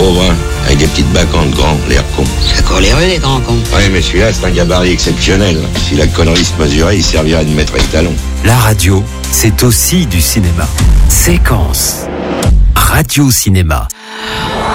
pauvre, hein, avec des petites bacantes grands, l'air con. C'est coléreux, les grands cons. Ouais, mais celui-là, c'est un gabarit exceptionnel. Si la connerie se mesurait, il servirait de maître étalon. La radio, c'est aussi du cinéma. Séquence. Radio-cinéma.